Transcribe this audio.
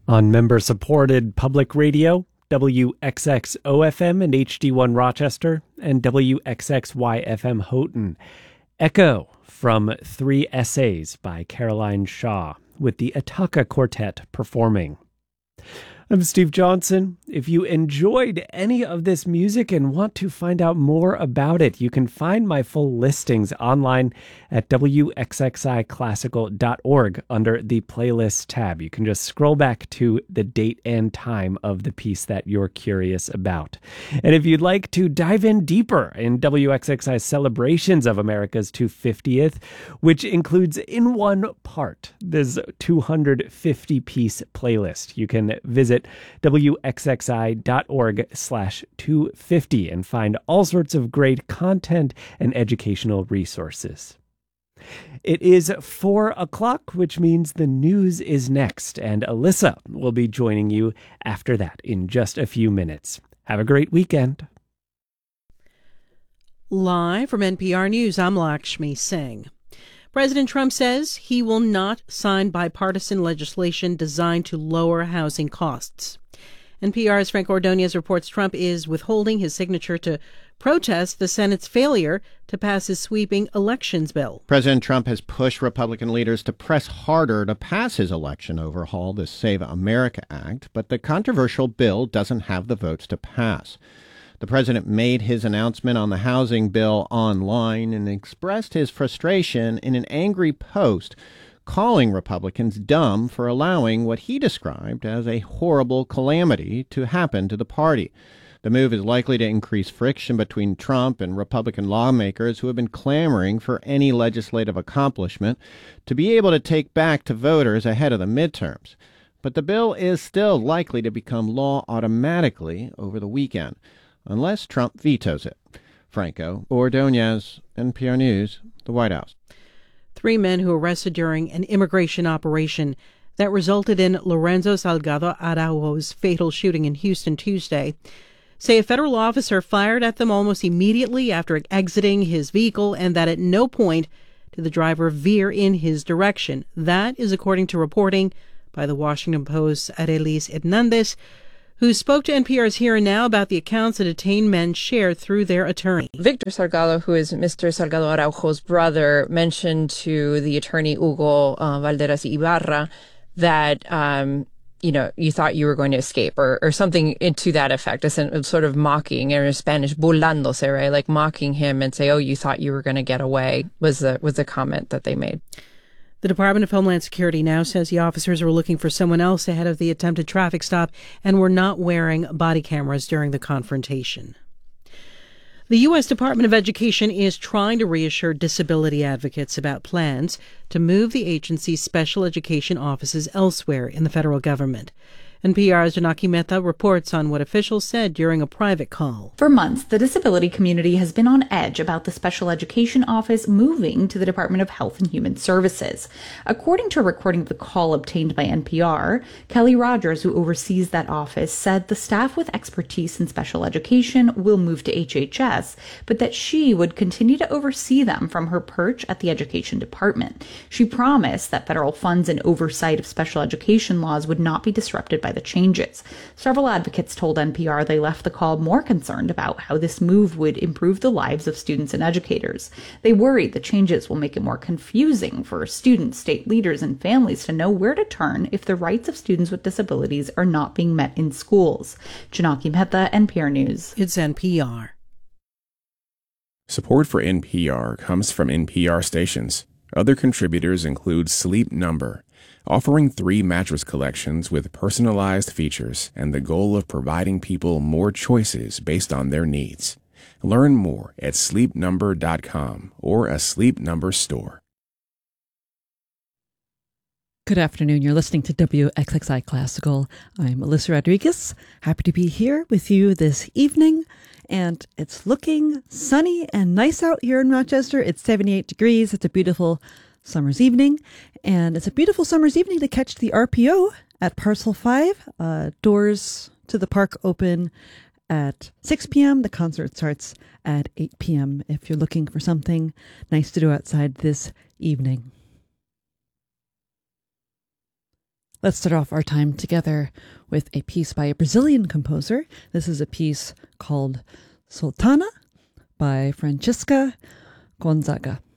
On member-supported public radio, WXXO-FM and HD1 Rochester, and WXXY-FM Houghton. Echo from 3 Essays by Caroline Shaw, with the Ataka Quartet performing. I'm Steve Johnson. If you enjoyed any of this music and want to find out more about it, you can find my full listings online at wxxiclassical.org under the playlist tab. You can just scroll back to the date and time of the piece that you're curious about. And if you'd like to dive in deeper in WXXI's celebrations of America's 250th, which includes in one part this 250-piece playlist, you can visit wxxi.org/250 and find all sorts of great content and educational resources. It is 4 o'clock, which means the news is next, and Alyssa will be joining you after that in just a few minutes. Have a great weekend. Live from NPR News, I'm Lakshmi Singh. President Trump says he will not sign bipartisan legislation designed to lower housing costs. NPR's Frank Ordonez reports Trump is withholding his signature to protest the Senate's failure to pass his sweeping elections bill. President Trump has pushed Republican leaders to press harder to pass his election overhaul, the Save America Act, but the controversial bill doesn't have the votes to pass. The president made his announcement on the housing bill online and expressed his frustration in an angry post, calling Republicans dumb for allowing what he described as a horrible calamity to happen to the party. The move is likely to increase friction between Trump and Republican lawmakers who have been clamoring for any legislative accomplishment to be able to take back to voters ahead of the midterms. But the bill is still likely to become law automatically over the weekend, unless Trump vetoes it. Franco Ordonez, NPR News, the White House. 3 men who arrested during an immigration operation that resulted in Lorenzo Salgado Araujo's fatal shooting in Houston Tuesday say a federal officer fired at them almost immediately after exiting his vehicle and that at no point did the driver veer in his direction. That is according to reporting by the Washington Post's Arelis Hernandez, who spoke to NPR's Here and Now about the accounts the detained men shared through their attorney. Victor Salgado, who is Mr. Salgado Araujo's brother, mentioned to the attorney Hugo Valderas Ibarra that, you thought you were going to escape or something to that effect, sort of mocking, or in Spanish, burlándose, right? Like mocking him and say, oh, you thought you were going to get away was the comment that they made. The Department of Homeland Security now says the officers were looking for someone else ahead of the attempted traffic stop and were not wearing body cameras during the confrontation. The U.S. Department of Education is trying to reassure disability advocates about plans to move the agency's special education offices elsewhere in the federal government. NPR's Janaki Mehta reports on what officials said during a private call. For months, the disability community has been on edge about the special education office moving to the Department of Health and Human Services. According to a recording of the call obtained by NPR, Kelly Rogers, who oversees that office, said the staff with expertise in special education will move to HHS, but that she would continue to oversee them from her perch at the Education Department. She promised that federal funds and oversight of special education laws would not be disrupted by the changes. Several advocates told NPR they left the call more concerned about how this move would improve the lives of students and educators. They worried the changes will make it more confusing for students, state leaders, and families to know where to turn if the rights of students with disabilities are not being met in schools. Janaki Mehta, NPR News. It's NPR. Support for NPR comes from NPR stations. Other contributors include Sleep Number, offering 3 mattress collections with personalized features and the goal of providing people more choices based on their needs. Learn more at sleepnumber.com or a Sleep Number store. Good afternoon. You're listening to WXXI Classical. I'm Melissa Rodriguez. Happy to be here with you this evening. And it's looking sunny and nice out here in Rochester. It's 78 degrees. It's a beautiful summer's evening. And it's a beautiful summer's evening to catch the RPO at Parcel 5. Doors to the park open at 6 p.m. The concert starts at 8 p.m. if you're looking for something nice to do outside this evening. Let's start off our time together with a piece by a Brazilian composer. This is a piece called Sultana by Francisca Gonzaga.